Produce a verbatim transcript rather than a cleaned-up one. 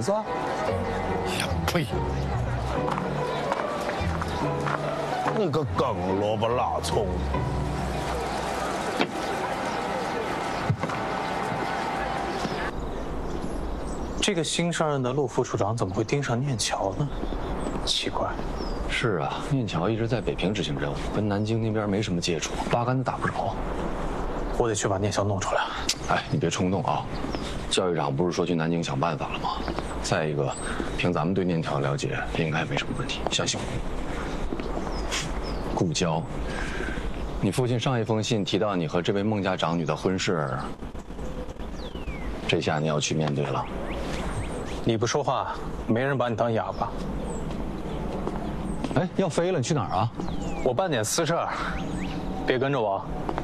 子？呀呸！ 你个梗萝卜辣葱！ 这个新上任的陆副处长怎么会盯上念桥呢？奇怪。 是啊，念桥一直在北平执行任务，跟南京那边没什么接触，八竿子打不着。 我得去把念桥弄出来。 哎，你别冲动啊！教育长不是说去南京想办法了吗？再一个，凭咱们对念桥了解，应该没什么问题，相信我。顾娇，你父亲上一封信提到你和这位孟家长女的婚事，这下你要去面对了。 你不说话，没人把你当哑巴。 哎，要飞了，你去哪儿啊？ 我办点私事儿，别跟着我。